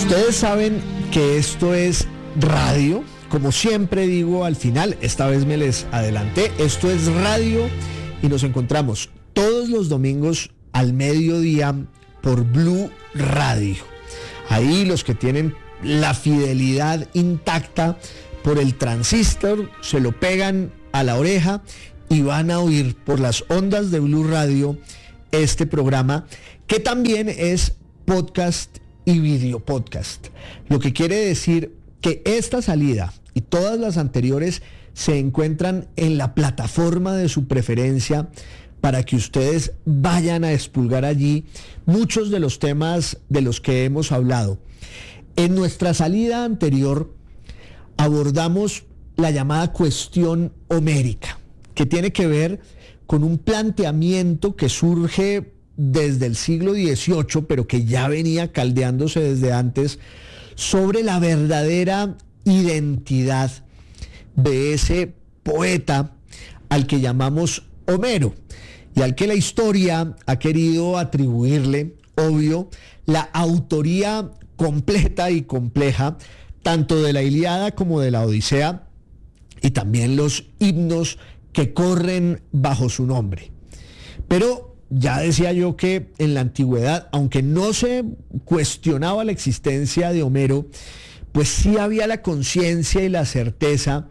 Ustedes saben que esto es radio, como siempre digo al final, esta vez me les adelanté, esto es radio y nos encontramos todos los domingos al mediodía por Blue Radio. Ahí los que tienen la fidelidad intacta por el transistor se lo pegan a la oreja y van a oír por las ondas de Blue Radio este programa, que también es podcast y video podcast. Lo que quiere decir que esta salida y todas las anteriores se encuentran en la plataforma de su preferencia para que ustedes vayan a expulgar allí muchos de los temas de los que hemos hablado. En nuestra salida anterior abordamos la llamada cuestión homérica, que tiene que ver con un planteamiento que surge desde el siglo XVIII, pero que ya venía caldeándose desde antes, sobre la verdadera identidad de ese poeta al que llamamos Homero, y al que la historia ha querido atribuirle, obvio, la autoría completa y compleja, tanto de la Ilíada como de la Odisea, y también los himnos que corren bajo su nombre. Pero ya decía yo que en la antigüedad, aunque no se cuestionaba la existencia de Homero, pues sí había la conciencia y la certeza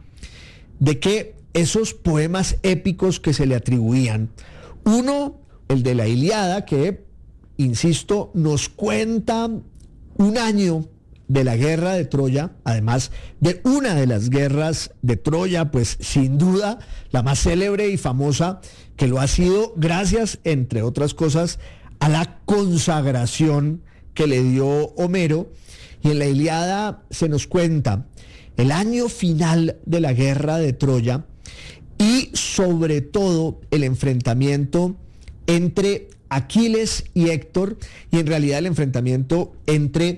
de que esos poemas épicos que se le atribuían, uno, el de la Ilíada, que, insisto, nos cuenta un año de la guerra de Troya, además de una de las guerras de Troya, pues sin duda la más célebre y famosa, que lo ha sido gracias, entre otras cosas, a la consagración que le dio Homero. Y en la Ilíada se nos cuenta el año final de la guerra de Troya y sobre todo el enfrentamiento entre Aquiles y Héctor, y en realidad el enfrentamiento entre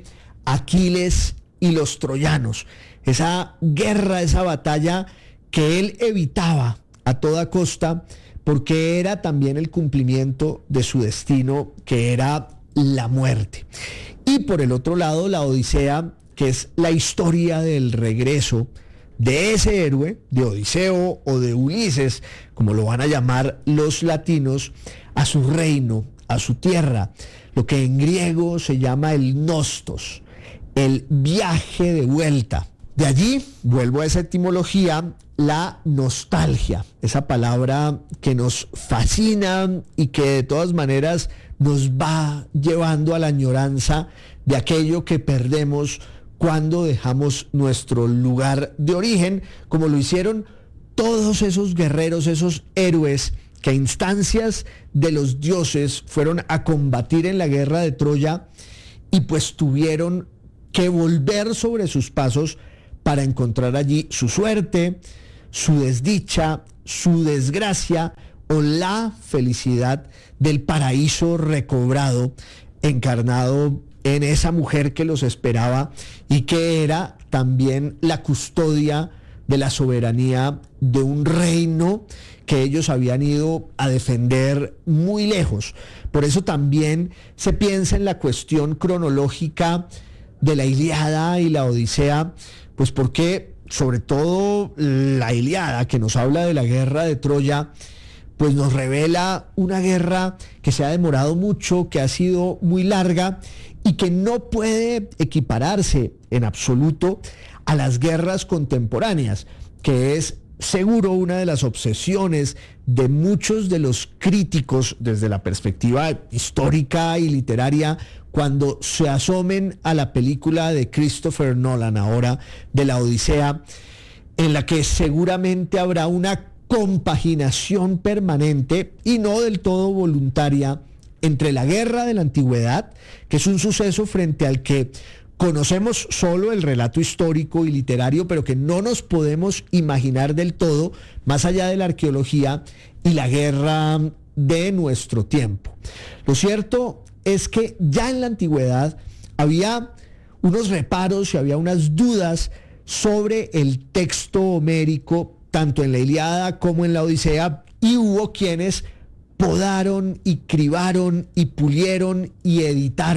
Aquiles y los troyanos. Esa guerra, esa batalla que él evitaba a toda costa porque era también el cumplimiento de su destino, que era la muerte. Y por el otro lado, la Odisea, que es la historia del regreso de ese héroe, de Odiseo o de Ulises, como lo van a llamar los latinos, a su reino, a su tierra, lo que en griego se llama el nostos, el viaje de vuelta. De allí, vuelvo a esa etimología, la nostalgia, esa palabra que nos fascina y que de todas maneras nos va llevando a la añoranza de aquello que perdemos cuando dejamos nuestro lugar de origen, como lo hicieron todos esos guerreros, esos héroes que a instancias de los dioses fueron a combatir en la guerra de Troya y pues tuvieron que volver sobre sus pasos para encontrar allí su suerte, su desdicha, su desgracia o la felicidad del paraíso recobrado, encarnado en esa mujer que los esperaba y que era también la custodia de la soberanía de un reino que ellos habían ido a defender muy lejos. Por eso también se piensa en la cuestión cronológica de la Ilíada y la Odisea, pues porque sobre todo la Ilíada, que nos habla de la guerra de Troya, pues nos revela una guerra que se ha demorado mucho, que ha sido muy larga y que no puede equipararse en absoluto a las guerras contemporáneas, que es seguro una de las obsesiones de muchos de los críticos desde la perspectiva histórica y literaria cuando se asomen a la película de Christopher Nolan ahora de la Odisea, en la que seguramente habrá una compaginación permanente y no del todo voluntaria entre la guerra de la antigüedad, que es un suceso frente al que conocemos solo el relato histórico y literario, pero que no nos podemos imaginar del todo, más allá de la arqueología, y la guerra de nuestro tiempo. Lo cierto es que ya en la antigüedad había unos reparos y había unas dudas sobre el texto homérico, tanto en la Ilíada como en la Odisea, y hubo quienes podaron y cribaron y pulieron y editaron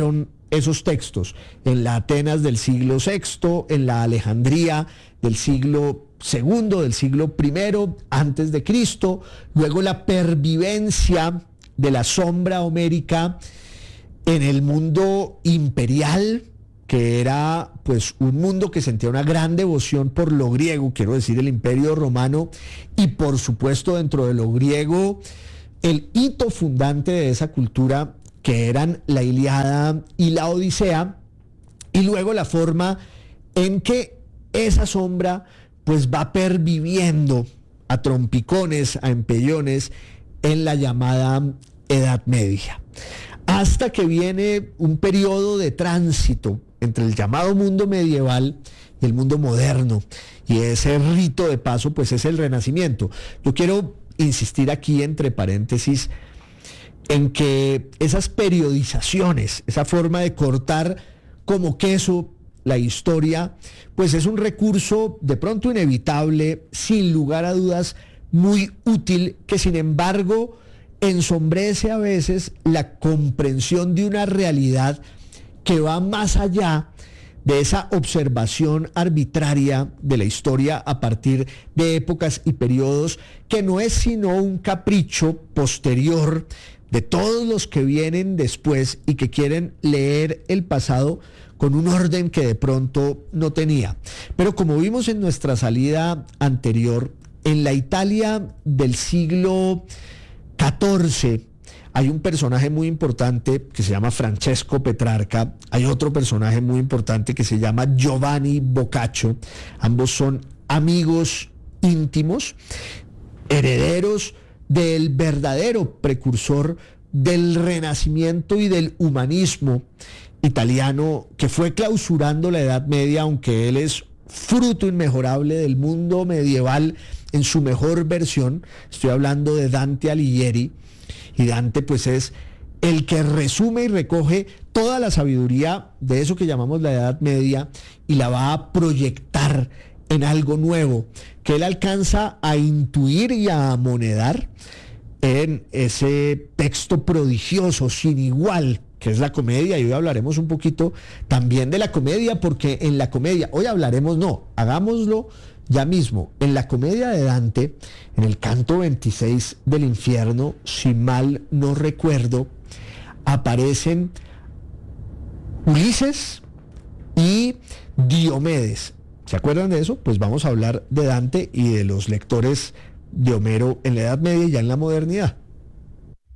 esos textos, en la Atenas del siglo VI, en la Alejandría del siglo II, del siglo I antes de Cristo, luego la pervivencia de la sombra homérica en el mundo imperial, que era pues un mundo que sentía una gran devoción por lo griego, quiero decir el Imperio Romano, y por supuesto dentro de lo griego el hito fundante de esa cultura, que eran la Ilíada y la Odisea, y luego la forma en que esa sombra pues va perviviendo a trompicones, a empellones en la llamada Edad Media, hasta que viene un periodo de tránsito entre el llamado mundo medieval y el mundo moderno, y ese rito de paso pues es el Renacimiento. Yo quiero insistir aquí entre paréntesis en que esas periodizaciones, esa forma de cortar como queso la historia, pues es un recurso de pronto inevitable, sin lugar a dudas muy útil, que sin embargo ensombrece a veces la comprensión de una realidad que va más allá de esa observación arbitraria de la historia a partir de épocas y periodos, que no es sino un capricho posterior de todos los que vienen después y que quieren leer el pasado con un orden que de pronto no tenía. Pero como vimos en nuestra salida anterior, en la Italia del siglo XIV hay un personaje muy importante que se llama Francesco Petrarca, hay otro personaje muy importante que se llama Giovanni Boccaccio, ambos son amigos íntimos, herederos del verdadero precursor del Renacimiento y del humanismo italiano, que fue clausurando la Edad Media, aunque él es fruto inmejorable del mundo medieval en su mejor versión. Estoy hablando de Dante Alighieri, y Dante pues es el que resume y recoge toda la sabiduría de eso que llamamos la Edad Media y la va a proyectar en algo nuevo, que él alcanza a intuir y a amonedar en ese texto prodigioso, sin igual, que es la comedia. Y hoy hablaremos un poquito también de la comedia, porque en la comedia, hoy hablaremos, no, hagámoslo ya mismo, en la comedia de Dante, en el canto 26 del infierno, si mal no recuerdo, aparecen Ulises y Diomedes. ¿Se acuerdan de eso? Pues vamos a hablar de Dante y de los lectores de Homero en la Edad Media y ya en la modernidad.